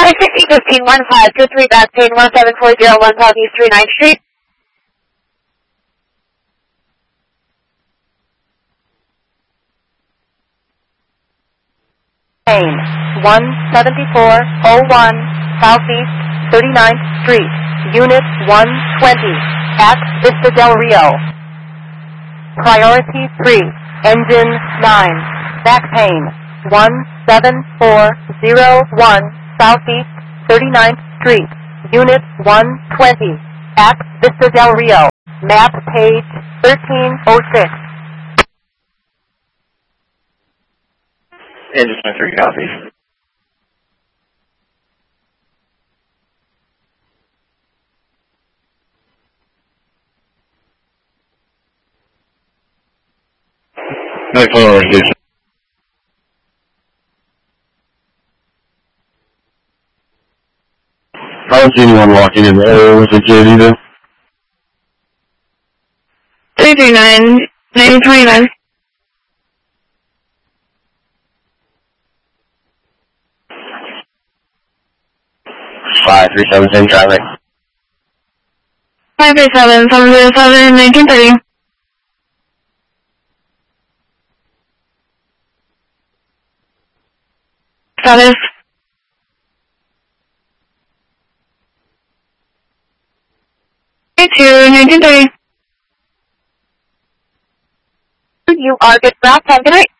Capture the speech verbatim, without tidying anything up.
five sixty fifteen one five two three back pain one seven four zero one Southeast thirty-ninth Street. Pain one seventy-four oh one Southeast thirty-ninth Street, Unit one twenty, at Vista Del Rio. Priority three, Engine nine, back pain one seven four zero one Southeast thirty-ninth Street, Unit one twenty, at Vista Del Rio. Map page thirteen oh six. Engine three copies. Next one, station. I don't see anyone walking in the area with a kid either. three three nine, nine twenty-nine. five three seven, same traffic. five three seven, seven zero seven, nineteen thirty. Status. three two, nineteen thirty. You are good for out time. Good night.